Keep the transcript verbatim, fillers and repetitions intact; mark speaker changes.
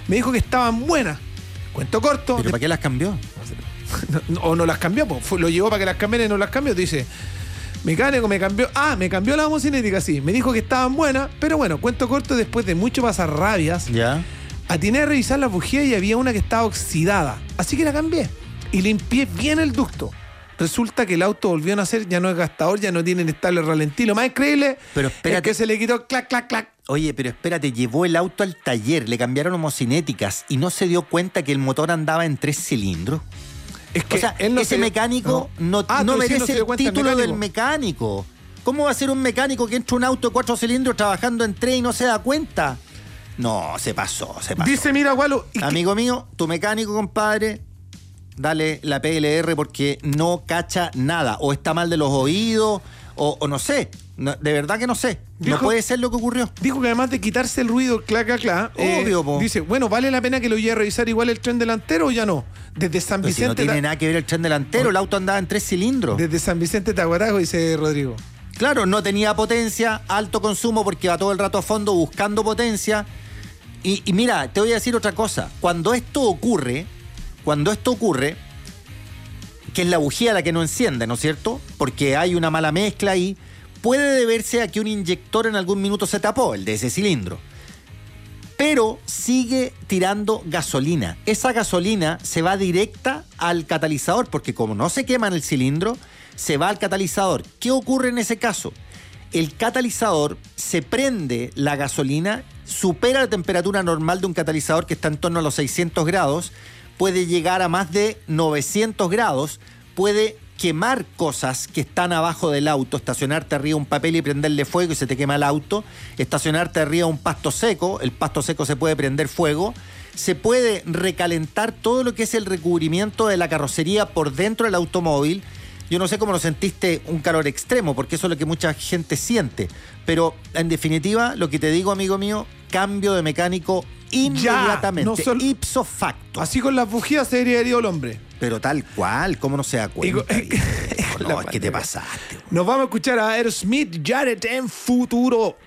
Speaker 1: Me dijo que estaban buenas. Cuento corto.
Speaker 2: ¿Pero para qué las cambió?
Speaker 1: No, o no las cambió, pues. Fue, lo llevó para que las cambiara y no las cambió. Dice, mecánico me cambió. Ah, me cambió la homocinética, sí. Me dijo que estaban buenas, pero bueno, cuento corto, después de mucho pasar rabias,
Speaker 2: ¿Ya?
Speaker 1: atiné a revisar las bujías y había una que estaba oxidada. Así que la cambié. Y limpié bien el ducto. Resulta que el auto volvió a nacer, ya no es gastador, ya no tiene estable ralentí. Lo más increíble
Speaker 2: pero
Speaker 1: es que se le quitó clac, clac, clac.
Speaker 2: Oye, pero espérate, llevó el auto al taller, le cambiaron homocinéticas y no se dio cuenta que el motor andaba en tres cilindros.
Speaker 1: Es que
Speaker 2: o sea,
Speaker 1: él no
Speaker 2: ese
Speaker 1: se...
Speaker 2: mecánico no, no,
Speaker 1: ah,
Speaker 2: no merece
Speaker 1: no se
Speaker 2: el
Speaker 1: cuenta,
Speaker 2: título
Speaker 1: el
Speaker 2: del mecánico. ¿Cómo va a ser un mecánico que entra un auto de cuatro cilindros trabajando en tres y no se da cuenta? No, se pasó, se pasó.
Speaker 1: Dice, mira, Gualo...
Speaker 2: Amigo que... mío, tu mecánico, compadre, dale la P L R porque no cacha nada. O está mal de los oídos, o, o no sé. No, de verdad que no sé. Dijo, no puede ser lo que ocurrió.
Speaker 1: Dijo que además de quitarse el ruido, clac, clac, clac.
Speaker 2: Obvio,
Speaker 1: eh,
Speaker 2: po.
Speaker 1: Dice, bueno, ¿vale la pena que lo lleve a revisar igual el tren delantero o ya no? Desde San
Speaker 2: Pero
Speaker 1: Vicente...
Speaker 2: si no tiene nada que ver el tren delantero, el auto andaba en tres cilindros.
Speaker 1: Desde San Vicente Tahuatajo, dice Rodrigo.
Speaker 2: Claro, no tenía potencia, alto consumo porque va todo el rato a fondo buscando potencia. Y, y mira, te voy a decir otra cosa. Cuando esto ocurre, cuando esto ocurre, que es la bujía la que no enciende, ¿no es cierto? Porque hay una mala mezcla ahí, puede deberse a que un inyector en algún minuto se tapó, el de ese cilindro. Pero sigue tirando gasolina. Esa gasolina se va directa al catalizador, porque como no se quema en el cilindro, se va al catalizador. ¿Qué ocurre en ese caso? El catalizador se prende la gasolina, supera la temperatura normal de un catalizador que está en torno a los seiscientos grados, puede llegar a más de novecientos grados, puede quemar cosas que están abajo del auto, estacionarte arriba de un papel y prenderle fuego y se te quema el auto, estacionarte arriba de un pasto seco, el pasto seco se puede prender fuego, se puede recalentar todo lo que es el recubrimiento de la carrocería por dentro del automóvil. Yo no sé cómo lo sentiste, un calor extremo, porque eso es lo que mucha gente siente, pero en definitiva, lo que te digo, amigo mío, cambio de mecánico inmediatamente,
Speaker 1: ya, no solo,
Speaker 2: ipso facto.
Speaker 1: Así con las bujías se habría herido el hombre.
Speaker 2: Pero tal cual, ¿cómo no se da cuenta?
Speaker 1: Digo,
Speaker 2: no, es que te pasaste.
Speaker 1: Nos vamos a escuchar a Aerosmith, Jared en Futuro.